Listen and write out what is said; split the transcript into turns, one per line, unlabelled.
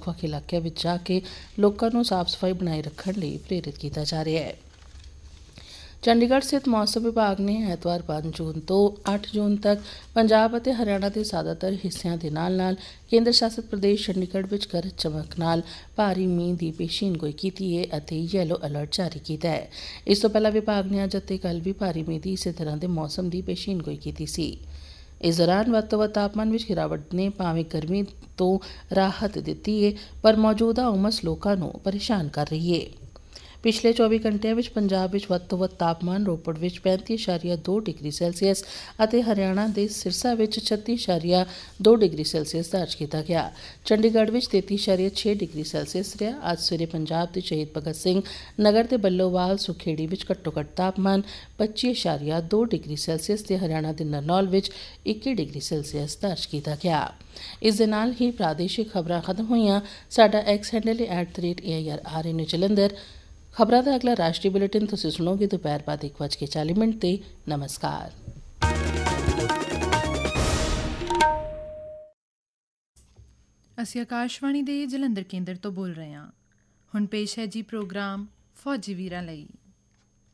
ਵੱਖ-ਵੱਖ ਇਲਾਕਿਆਂ ਵਿੱਚ ਜਾ ਕੇ ਲੋਕਾਂ ਨੂੰ ਸਾਫ਼ ਸਫਾਈ ਬਣਾਏ ਰੱਖਣ ਲਈ ਪ੍ਰੇਰਿਤ ਕੀਤਾ ਜਾ ਰਿਹਾ ਹੈ। ਚੰਡੀਗੜ੍ਹ ਸਥਿਤ ਮੌਸਮ ਵਿਭਾਗ ਨੇ ਐਤਵਾਰ 5 ਜੂਨ ਤੋਂ 8 ਜੂਨ ਤੱਕ ਪੰਜਾਬ ਅਤੇ ਹਰਿਆਣਾ ਦੇ ਜ਼ਿਆਦਾਤਰ ਹਿੱਸਿਆਂ ਦੇ ਨਾਲ-ਨਾਲ ਕੇਂਦਰ ਸ਼ਾਸਤ ਪ੍ਰਦੇਸ਼ ਚੰਡੀਗੜ੍ਹ ਵਿੱਚ ਗਰਜ ਚਮਕ ਨਾਲ ਭਾਰੀ ਮੀਂਹ ਦੀ ਪੇਸ਼ੀਨਗੋਈ ਕੀਤੀ ਹੈ ਅਤੇ ਯੈਲੋ ਅਲਰਟ ਜਾਰੀ ਕੀਤਾ ਹੈ। ਇਸ ਤੋਂ ਪਹਿਲਾਂ ਵਿਭਾਗ ਨੇ ਅੱਜ ਅਤੇ ਕੱਲ੍ਹ ਵੀ ਭਾਰੀ ਮੀਂਹ ਦੀ ਇਸੇ ਤਰ੍ਹਾਂ ਦੇ ਮੌਸਮ ਦੀ ਪੇਸ਼ੀਨਗੋਈ ਕੀਤੀ ਸੀ। ਇਸ ਦੌਰਾਨ ਵੱਧ ਤੋਂ ਵੱਧ ਤਾਪਮਾਨ ਵਿੱਚ ਗਿਰਾਵਟ ਨੇ ਭਾਵੇਂ ਗਰਮੀ ਤੋਂ ਰਾਹਤ ਦਿੱਤੀ ਹੈ, ਪਰ ਮੌਜੂਦਾ ਉਮਸ ਲੋਕਾਂ ਨੂੰ ਪਰੇਸ਼ਾਨ ਕਰ ਰਹੀ ਹੈ। ਪਿਛਲੇ 24 ਘੰਟਿਆਂ ਵਿੱਚ ਪੰਜਾਬ ਵਿੱਚ ਵੱਧ ਤੋਂ ਵੱਧ ਤਾਪਮਾਨ ਰੋਪੜ ਵਿੱਚ 35.2 ਡਿਗਰੀ ਸੈਲਸੀਅਸ ਅਤੇ ਹਰਿਆਣਾ ਦੇ ਸਿਰਸਾ ਵਿੱਚ 36.2 ਡਿਗਰੀ ਸੈਲਸੀਅਸ ਦਰਜ ਕੀਤਾ ਗਿਆ। ਚੰਡੀਗੜ੍ਹ ਵਿੱਚ 33.6 ਡਿਗਰੀ ਸੈਲਸੀਅਸ ਰਿਹਾ। ਅੱਜ ਸਵੇਰੇ ਪੰਜਾਬ ਦੇ ਸ਼ਹੀਦ ਭਗਤ ਸਿੰਘ ਨਗਰ ਤੇ ਬੱਲੋਵਾਲ ਸੁਖੇੜੀ ਵਿੱਚ ਘੱਟੋ-ਘੱਟ ਤਾਪਮਾਨ 25.2 ਡਿਗਰੀ ਸੈਲਸੀਅਸ ਤੇ ਹਰਿਆਣਾ ਦੇ ਨਰਨੌਲ ਵਿੱਚ 21 ਡਿਗਰੀ ਸੈਲਸੀਅਸ ਦਰਜ ਕੀਤਾ ਗਿਆ। ਇਸ ਦੇ ਨਾਲ ਹੀ ਪ੍ਰਾਦੇਸ਼ਿਕ ਖਬਰਾਂ ਖਤਮ ਹੋਈਆਂ। ਸਾਡਾ ਐਕਸ ਹੈਂਡਲ ਹੈ @AIRRN ਜਲੰਧਰ। ਖਬਰਾਂ ਦਾ ਅਗਲਾ ਰਾਸ਼ਟਰੀ ਬੁਲੇਟਿਨ ਤੁਸੀਂ ਸੁਣੋਗੇ ਦੁਪਹਿਰ ਬਾਅਦ 1:40 ਤੇ। ਨਮਸਕਾਰ।
ਅਸੀਂ ਆਕਾਸ਼ਵਾਣੀ ਦੇ ਜਲੰਧਰ ਕੇਂਦਰ ਤੋਂ ਬੋਲ ਰਹੇ ਹਾਂ। ਹੁਣ ਪੇਸ਼ ਹੈ ਜੀ ਪ੍ਰੋਗਰਾਮ ਫੌਜੀ ਵੀਰਾਂ ਲਈ।